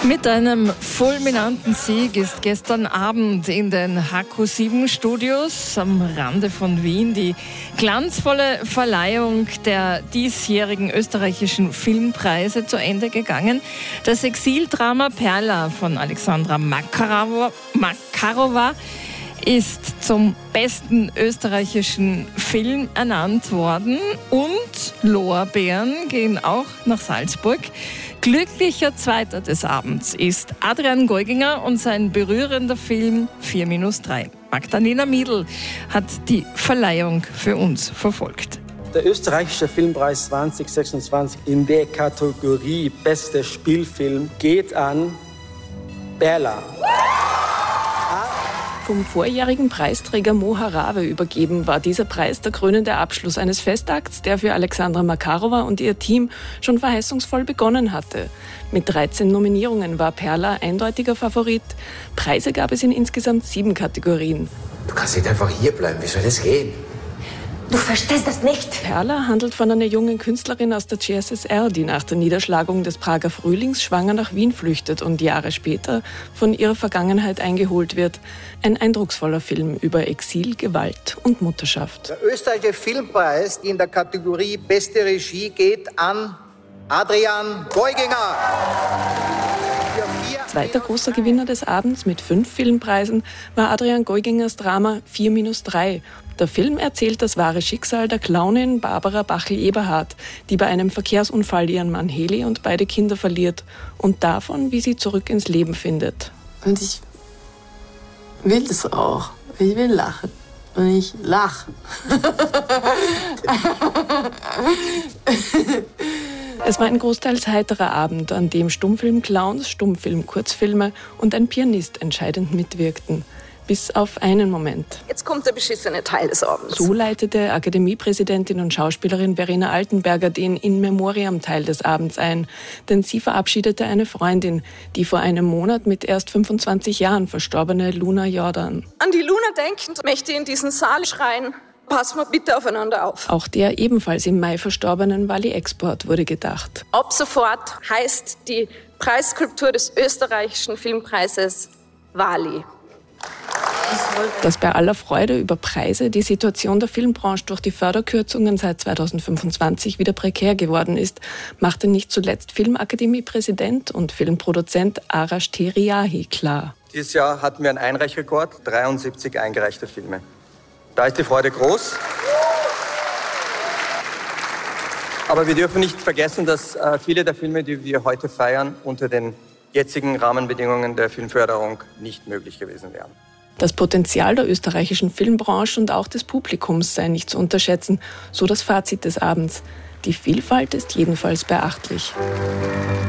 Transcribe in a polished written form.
Mit einem fulminanten Sieg ist gestern Abend in den HQ7-Studios am Rande von Wien die glanzvolle Verleihung der diesjährigen österreichischen Filmpreise zu Ende gegangen. Das Exildrama Perla von Alexandra Makarova ist zum besten österreichischen Film ernannt worden und Lorbeeren gehen auch nach Salzburg. Glücklicher Zweiter des Abends ist Adrian Geuginger und sein berührender Film 4-3. Magdalena Miedl hat die Verleihung für uns verfolgt. Der österreichische Filmpreis 2026 in der Kategorie Bester Spielfilm geht an Perla. Vom vorjährigen Preisträger Mo Harave übergeben war dieser Preis der krönende Abschluss eines Festakts, der für Alexandra Makarova und ihr Team schon verheißungsvoll begonnen hatte. Mit 13 Nominierungen war Perla eindeutiger Favorit. Preise gab es in insgesamt 7 Kategorien. Du kannst nicht einfach hierbleiben, wie soll das gehen? Du verstehst das nicht. Perla handelt von einer jungen Künstlerin aus der CSSR, die nach der Niederschlagung des Prager Frühlings schwanger nach Wien flüchtet und Jahre später von ihrer Vergangenheit eingeholt wird. Ein eindrucksvoller Film über Exil, Gewalt und Mutterschaft. Der österreichische Filmpreis in der Kategorie Beste Regie geht an Adrian Geuginger. Zweiter großer Gewinner des Abends mit 5 Filmpreisen war Adrian Geugingers Drama 4-3. Der Film erzählt das wahre Schicksal der Clownin Barbara Bachl-Eberhardt, die bei einem Verkehrsunfall ihren Mann Heli und beide Kinder verliert und davon, wie sie zurück ins Leben findet. Und ich will das auch. Ich will lachen. Und ich lache. Es war ein großteils heiterer Abend, an dem Stummfilm-Clowns, Stummfilm-Kurzfilme und ein Pianist entscheidend mitwirkten. Bis auf einen Moment. Jetzt kommt der beschissene Teil des Abends. So leitete Akademiepräsidentin und Schauspielerin Verena Altenberger den In-Memoriam-Teil des Abends ein. Denn sie verabschiedete eine Freundin, die vor einem Monat mit erst 25 Jahren verstorbene Luna Jordan. An die Luna denkend möchte ich in diesen Saal schreien. Passen wir bitte aufeinander auf. Auch der ebenfalls im Mai verstorbenen Wally Export wurde gedacht. Ab sofort heißt die Preisskulptur des österreichischen Filmpreises Wally. Dass bei aller Freude über Preise die Situation der Filmbranche durch die Förderkürzungen seit 2025 wieder prekär geworden ist, machte nicht zuletzt Filmakademie-Präsident und Filmproduzent Arash Teriyahi klar. Dieses Jahr hatten wir einen Einreichrekord, 73 eingereichte Filme. Da ist die Freude groß. Aber wir dürfen nicht vergessen, dass viele der Filme, die wir heute feiern, unter den jetzigen Rahmenbedingungen der Filmförderung nicht möglich gewesen wären. Das Potenzial der österreichischen Filmbranche und auch des Publikums sei nicht zu unterschätzen, so das Fazit des Abends. Die Vielfalt ist jedenfalls beachtlich.